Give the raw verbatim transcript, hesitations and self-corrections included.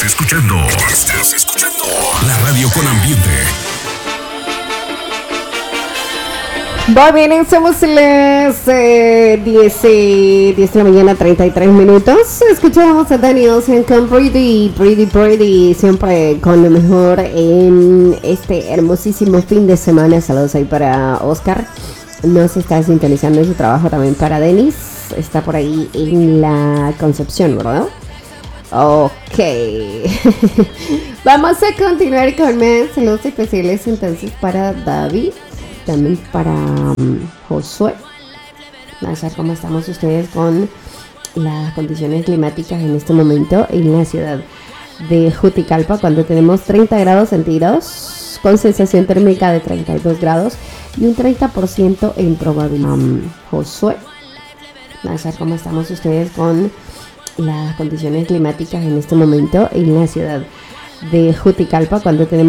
escuchando. Estás escuchando la radio con ambiente. Va bien, somos las eh, diez, eh, diez de la mañana, treinta y tres minutos. Escuchamos a Danny Ocean con Pretty, Pretty, Pretty, siempre con lo mejor en este hermosísimo fin de semana. Saludos ahí para Oscar. Nos está sintonizando en su trabajo también para Denis. Está por ahí en la Concepción, ¿verdad? Ok. Vamos a continuar con más saludos especiales entonces para David. También para um, Josué. Vamos a ver cómo estamos ustedes con las condiciones climáticas en este momento en la ciudad de Juticalpa, cuando tenemos treinta grados centígrados con sensación térmica de treinta y dos grados y un treinta por ciento en probabilidad. Um, Josué. Vamos a ver cómo estamos ustedes con las condiciones climáticas en este momento en la ciudad de Juticalpa, cuando tenemos